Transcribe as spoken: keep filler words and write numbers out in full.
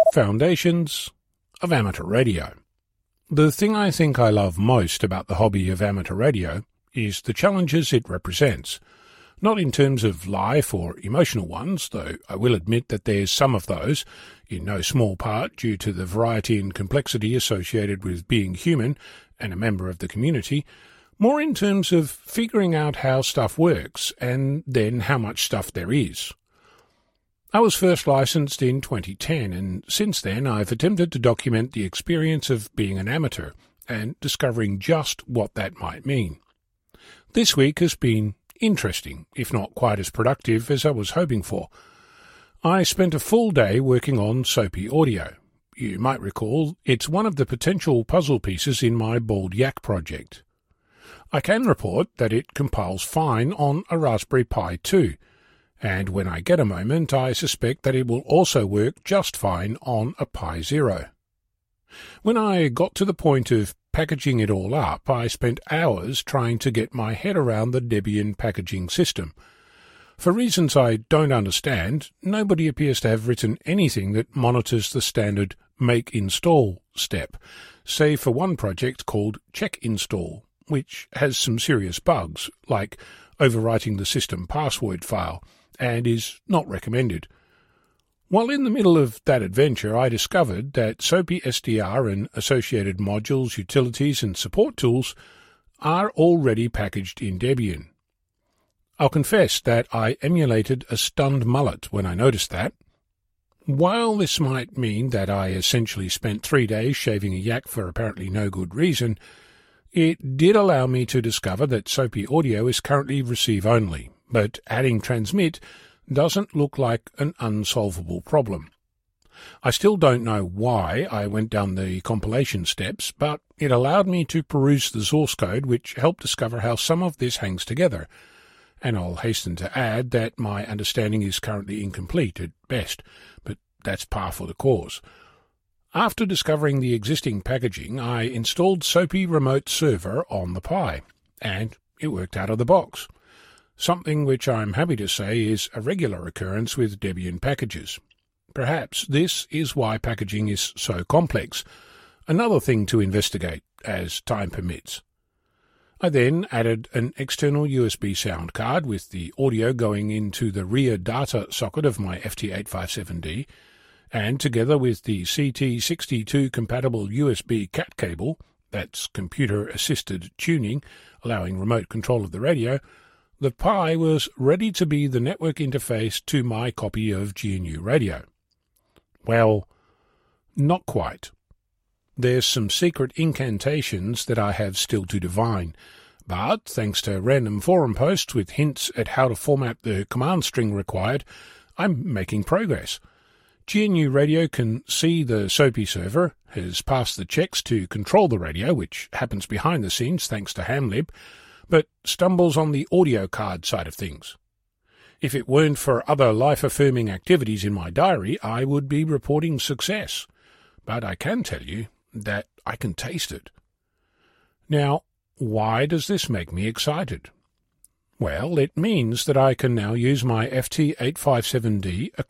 Foundations of Amateur Radio. The thing I think I love most about the hobby of amateur radio is the challenges it represents, not in terms of life or emotional ones, though I will admit that there's some of those, in no small part due to the variety and complexity associated with being human and a member of the community, more in terms of figuring out how stuff works and then how much stuff there is. I was first licensed in twenty ten, and since then I've attempted to document the experience of being an amateur and discovering just what that might mean. This week has been interesting, if not quite as productive as I was hoping for. I spent a full day working on Soapy Audio. You might recall it's one of the potential puzzle pieces in my Bald Yak project. I can report that it compiles fine on a Raspberry Pi two, and when I get a moment I suspect that it will also work just fine on a Pi Zero. When I got to the point of packaging it all up, I spent hours trying to get my head around the Debian packaging system. For reasons I don't understand, nobody appears to have written anything that monitors the standard make install step, save for one project called check install, which has some serious bugs, like overwriting the system password file, and is not recommended. While in the middle of that adventure, I discovered that Soapy S D R and associated modules, utilities and support tools are already packaged in Debian. I'll confess that I emulated a stunned mullet when I noticed that. While this might mean that I essentially spent three days shaving a yak for apparently no good reason, it did allow me to discover that Soapy Audio is currently receive-only, but adding transmit doesn't look like an unsolvable problem. I still don't know why I went down the compilation steps, but it allowed me to peruse the source code, which helped discover how some of this hangs together, and I'll hasten to add that my understanding is currently incomplete at best, but that's par for the cause. After discovering the existing packaging, I installed Soapy Remote Server on the Pi, and it worked out of the box. Something which I'm happy to say is a regular occurrence with Debian packages. Perhaps this is why packaging is so complex, another thing to investigate as time permits. I then added an external U S B sound card with the audio going into the rear data socket of my F T eight fifty-seven D, and together with the C T sixty-two compatible U S B cat cable, that's computer-assisted tuning, allowing remote control of the radio, the Pi was ready to be the network interface to my copy of G N U Radio. Well, not quite. There's some secret incantations that I have still to divine, but thanks to random forum posts with hints at how to format the command string required, I'm making progress. G N U Radio can see the Soapy server, has passed the checks to control the radio, which happens behind the scenes thanks to Hamlib, but stumbles on the audio card side of things. If it weren't for other life-affirming activities in my diary, I would be reporting success. But I can tell you that I can taste it. Now, why does this make me excited? Well, it means that I can now use my F T eight fifty-seven D